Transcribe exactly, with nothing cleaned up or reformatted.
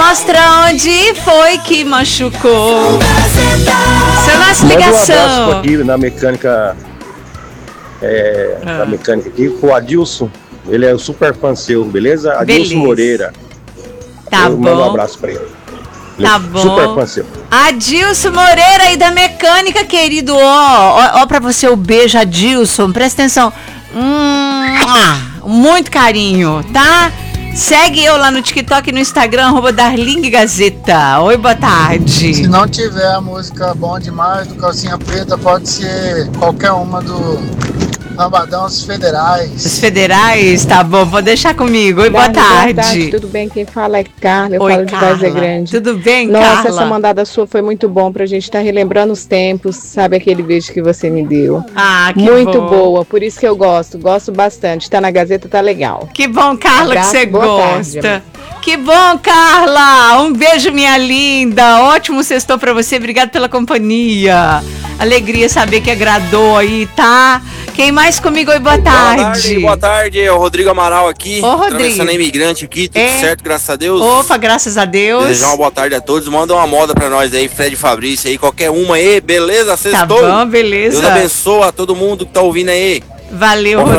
mostra onde foi que machucou. Seu nossa Manda um ligação. abraço aqui na mecânica, é, Ah. na mecânica aqui, pro Adilson. Ele é o super fã seu, beleza? Adilson Beleza. Moreira. Tá Eu mando um bom. abraço pra ele. Ele Tá é bom. Super fã seu. Adilson Moreira aí da mecânica, querido. Ó, ó, ó pra você o beijo, Adilson. Presta atenção. Hum, muito carinho, tá? Segue eu lá no TikTok e no Instagram, arroba Darling Gazeta. Oi, boa tarde. Se não tiver a música Bom Demais do Calcinha Preta, pode ser qualquer uma do Lambadão dos Federais. Os federais, tá bom, vou deixar comigo. Oi, boa Darling, tarde. Tudo bem? Quem fala é Carla, eu Oi, falo de Carla. Várzea Grande. Tudo bem, Nossa, Carla? essa mandada sua foi muito bom pra gente estar relembrando os tempos, sabe aquele beijo que você me deu. Ah, que muito bom. boa, por isso que eu gosto, gosto bastante. Tá na Gazeta, tá legal. Que bom, Carla, Abraço, que você boa gosta. tarde. Que bom, Carla. Um beijo, minha linda. Ótimo sextou pra você. Obrigada pela companhia. Alegria saber que agradou aí, tá? Quem mais comigo? Oi, boa tarde. Boa tarde, boa tarde. É o Rodrigo Amaral aqui. Ô, Rodrigo. Atravessando a imigrante aqui, tudo É. certo, graças a Deus. Opa, graças a Deus. Desejar uma boa tarde a todos. Manda uma moda pra nós aí, Fred Fabrício aí, qualquer uma aí, beleza? Tá Sextou. bom, beleza. Deus abençoe a todo mundo que tá ouvindo aí. Valeu, Bom